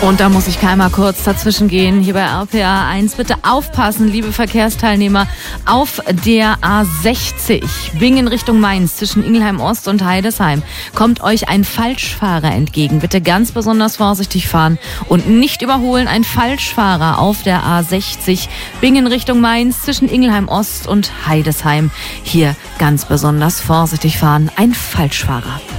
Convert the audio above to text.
Und da muss ich einmal kurz dazwischen gehen. Hier bei RPA 1 bitte aufpassen, liebe Verkehrsteilnehmer, auf der A60 Bingen Richtung Mainz zwischen Ingelheim Ost und Heidesheim kommt euch ein Falschfahrer entgegen. Bitte ganz besonders vorsichtig fahren und nicht überholen. Ein Falschfahrer auf der A60 Bingen Richtung Mainz zwischen Ingelheim Ost und Heidesheim. Hier ganz besonders vorsichtig fahren. Ein Falschfahrer.